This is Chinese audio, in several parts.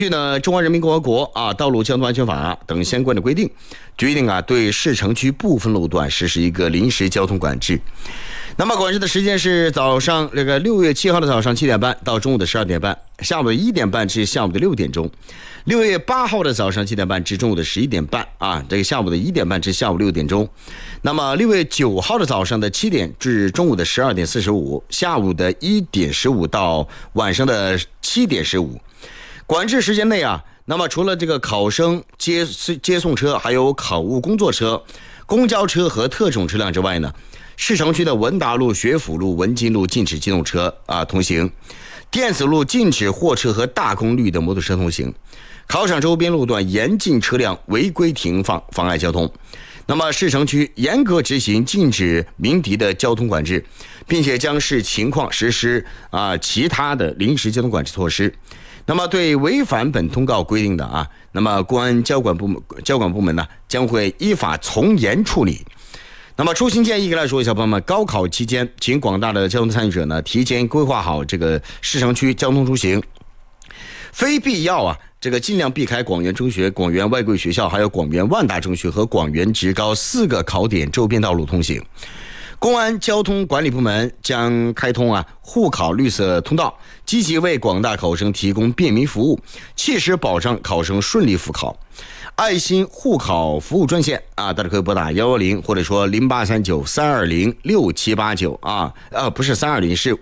据呢《中华人民共和国道路交通安全法》等相关的规定，决定对市城区部分路段实施一个临时交通管制。那么管制的时间是早上6月7号的早上7点半到中午的12点半，下午的1点半至下午的6点钟；6月8号的早上7点半至中午的11点半这个下午的1点半至下午6点钟。那么6月9号的早上的7点至中午的12点45，下午的1点15到晚上的7点15。管制时间内那么除了这个考生接送车，还有考务工作车、公交车和特种车辆之外呢，市城区的文达路、学府路、文津路禁止机动车通行，电子路禁止货车和大功率的摩托车通行，考场周边路段严禁车辆违规停放，妨碍交通。那么市城区严格执行禁止鸣笛的交通管制，并且将视情况实施其他的临时交通管制措施。那么对违反本通告规定的那么公安交管部门呢将会依法从严处理。那么出行建议来说，小朋友们，高考期间请广大的交通参与者呢提前规划好这个市城区交通出行，非必要这个尽量避开广元中学、广元外贵学校，还有广元万达中学和广元职高4个考点周边道路通行。公安交通管理部门将开通沪考绿色通道，积极为广大考生提供便民服务，切实保障考生顺利复考。爱心沪考服务专线大家可以拨打110，或者说0839-320-6789不是320，是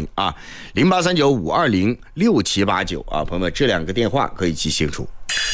5200839-520-6789朋友们，这2个电话可以记清楚。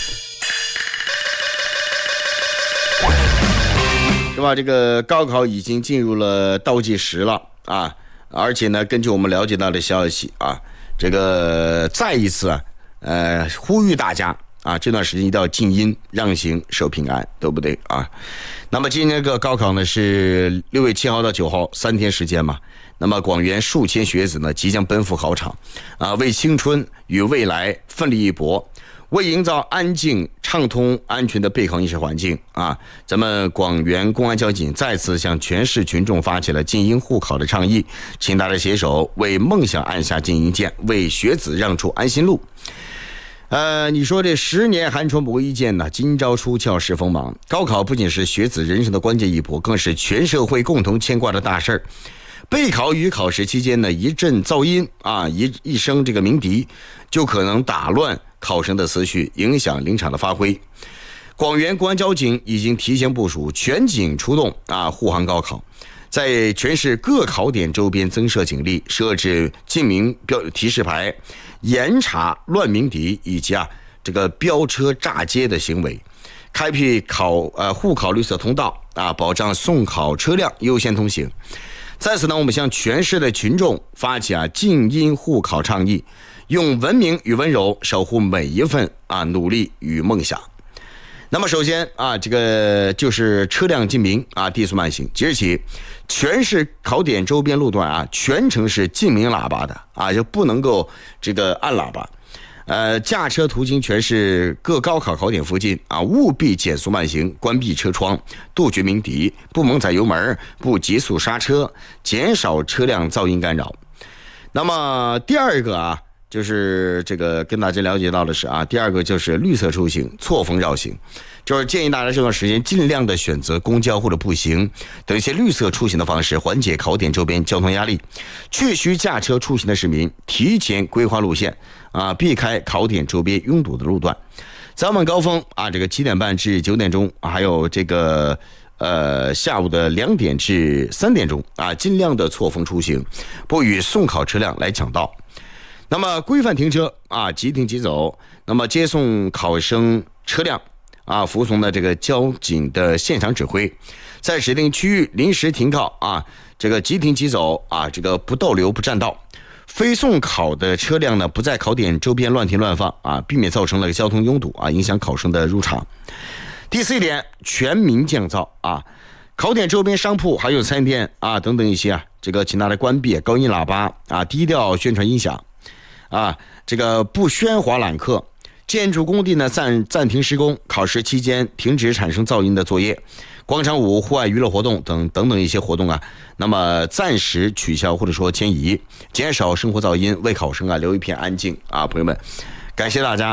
是吧？这个高考已经进入了倒计时了而且呢，根据我们了解到的消息这个再一次呼吁大家这段时间一定要静音让行守平安，对不对那么今天这个高考呢是6月7号到9号3天时间嘛。那么广元数千学子呢即将奔赴考场为青春与未来奋力一搏，为营造安静、畅通、安全的备考应试环境咱们广元公安交警再次向全市群众发起了静音护考的倡议，请大家携手为梦想按下静音键，为学子让出安心路。你说这10年寒窗不一见呢，今朝出鞘是锋芒。高考不仅是学子人生的关键一步，更是全社会共同牵挂的大事儿。备考与考试期间呢，一阵噪音一声这个鸣笛，就可能打乱考生的思绪，影响临场的发挥。广元公安交警已经提前部署，全警出动护航高考，在全市各考点周边增设警力，设置禁鸣提示牌，严查乱鸣笛以及这个飙车炸街的行为，开辟沪考绿色通道保障送考车辆优先通行。在此呢，我们向全市的群众发起静音护考倡议，用文明与温柔守护每一份努力与梦想。那么首先这个就是车辆禁鸣低速慢行，即日起全市考点周边路段全程是禁鸣喇叭的就不能够这个按喇叭。驾车途经全市各高考考点附近务必减速慢行，关闭车窗，杜绝鸣笛，不猛踩油门，不急速刹车，减少车辆噪音干扰。那么第二个就是这个跟大家了解到的是第二个就是绿色出行，错峰绕行，就是建议大家这段时间尽量的选择公交或者步行等一些绿色出行的方式，缓解考点周边交通压力。确需驾车出行的市民提前规划路线避开考点周边拥堵的路段。早晚高峰这个7点半至9点钟，还有这个下午的2点至3点钟尽量的错峰出行，不与送考车辆来抢道。那么规范停车即停即走。那么接送考生车辆服从的这个交警的现场指挥，在指定区域临时停靠这个即停即走这个不逗留不占道。非送考的车辆呢不在考点周边乱停乱放避免造成了交通拥堵影响考生的入场。第4点，全民降噪考点周边商铺还有餐店等等一些这个请大家关闭高音喇叭低调宣传音响这个不喧哗揽客。建筑工地呢暂停施工，考试期间停止产生噪音的作业。广场舞、户外娱乐活动等等一些活动那么暂时取消或者说迁移，减少生活噪音，为考生留一片安静朋友们，感谢大家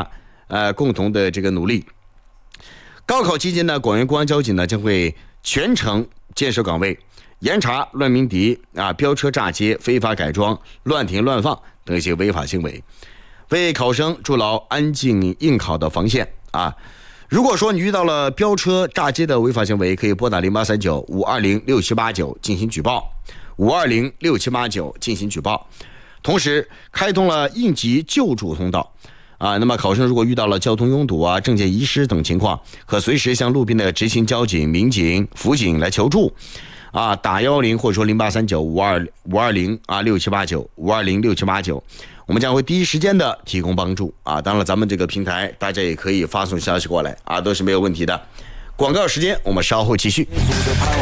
共同的这个努力。高考期间呢，广元公安交警呢将会全程坚守岗位，严查乱鸣笛飙车炸街、非法改装、乱停乱放等一些违法行为，为考生筑牢安静应考的防线啊。如果说你遇到了飙车炸街的违法行为，可以拨打0839-520-6789进行举报，520-6789进行举报。同时开通了应急救助通道那么考生如果遇到了交通拥堵证件遗失等情况，可随时向路边的执勤交警、民警、辅警来求助打110或者说0839-520-6789，520-6789，我们将会第一时间的提供帮助当然咱们这个平台大家也可以发送消息过来都是没有问题的。广告时间我们稍后继续。